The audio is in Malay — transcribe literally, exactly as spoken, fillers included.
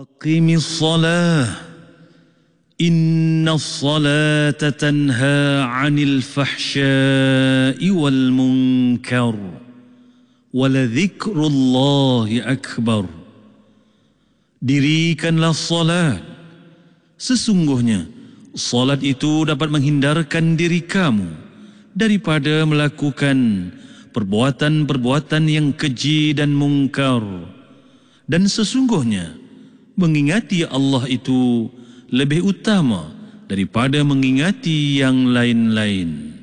Aqimis salah, inna salata tanha 'anil fahsya'i wal munkar, waladhikrullahi akbar. Dirikanlah salat, sesungguhnya salat itu dapat menghindarkan diri kamu daripada melakukan perbuatan-perbuatan yang keji dan mungkar, dan sesungguhnya mengingati Allah itu lebih utama daripada mengingati yang lain-lain.